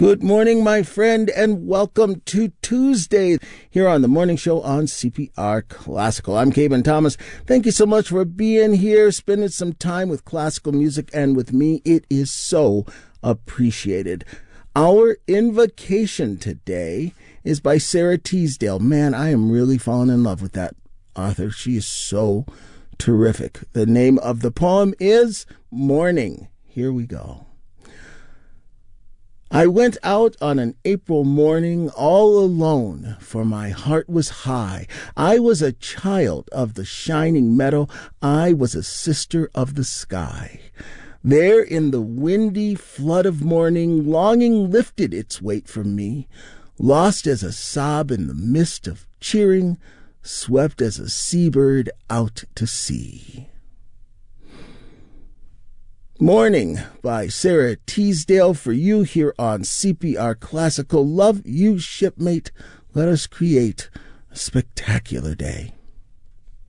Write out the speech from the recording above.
Good morning, my friend, and welcome to Tuesday here on the morning show on CPR Classical. I'm Caben Thomas. Thank you so much for being here, spending some time with classical music and with me. It is so appreciated. Our invocation today is by Sara Teasdale. Man, I am really falling in love with that author. She is so terrific. The name of the poem is Morning. Here we go. I went out on an April morning all alone, for my heart was high. I was a child of the shining meadow. I was a sister of the sky. There in the windy flood of morning, longing lifted its weight from me, lost as a sob in the mist of cheering, swept as a seabird out to sea. Morning by Sara Teasdale for you here on CPR Classical. Love you, shipmate. Let us create a spectacular day.